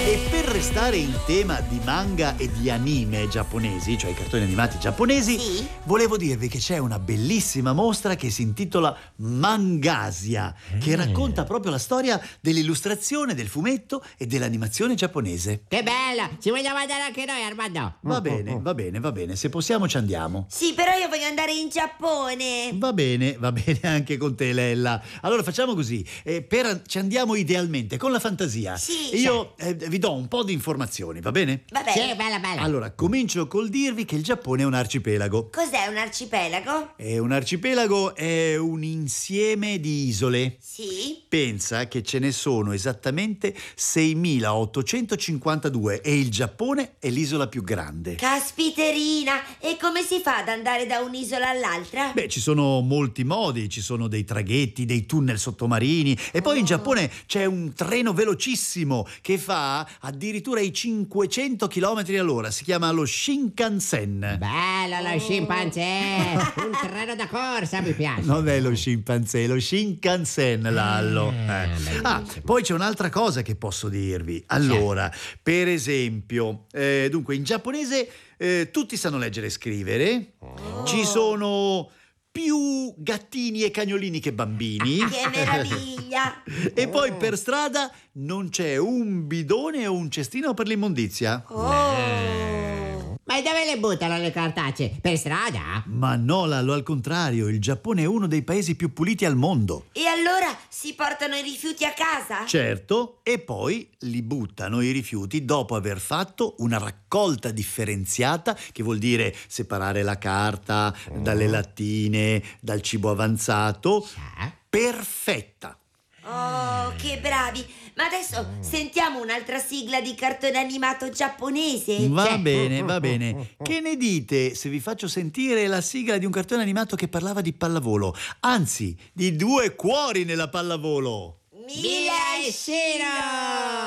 E per restare in tema di manga e di anime giapponesi, cioè i cartoni animati giapponesi, Sì? volevo dirvi che c'è una bellissima mostra che si intitola Mangasia, che racconta proprio la storia dell'illustrazione, del fumetto e dell'animazione giapponese. Che bello! Ci vogliamo andare anche noi, Armando? Va bene, se possiamo ci andiamo. Sì, però io voglio andare in Giappone. Va bene anche con te, Lella. Allora facciamo così, ci andiamo idealmente con la fantasia. Sì, Io vi do un po' di informazioni, va bene? Va bene. Sì, bella. Allora, comincio col dirvi che il Giappone è un arcipelago. Cos'è un arcipelago? Un arcipelago è un insieme di isole. Sì? Pensa che ce ne sono esattamente 6.852 e il Giappone è l'isola più grande. Caspiterina! E come si fa ad andare da un'isola all'altra? Beh, ci sono molti modi, ci sono dei traghetti, dei tunnel sottomarini e poi in Giappone c'è un treno velocissimo che fa addirittura i 500 km all'ora, si chiama lo Shinkansen. Bello lo scimpanzé! Un treno da corsa, mi piace. Non è lo scimpanzé, è lo Shinkansen, Lallo. Poi c'è un'altra cosa che posso dirvi. Allora, per esempio, dunque in giapponese tutti sanno leggere e scrivere. Ci sono più gattini e cagnolini che bambini. Che meraviglia! E poi per strada non c'è un bidone o un cestino per l'immondizia. Ma dove le buttano le cartacee? Per strada? Ma no, Lallo, al contrario, il Giappone è uno dei paesi più puliti al mondo. E allora si portano i rifiuti a casa? Certo, e poi li buttano i rifiuti dopo aver fatto una raccolta differenziata, che vuol dire separare la carta dalle lattine, dal cibo avanzato, perfetta. Oh, che bravi! Ma adesso sentiamo un'altra sigla di cartone animato giapponese. Va bene. Che ne dite se vi faccio sentire la sigla di un cartone animato che parlava di pallavolo? Anzi, di due cuori nella pallavolo. Mila e Shiro!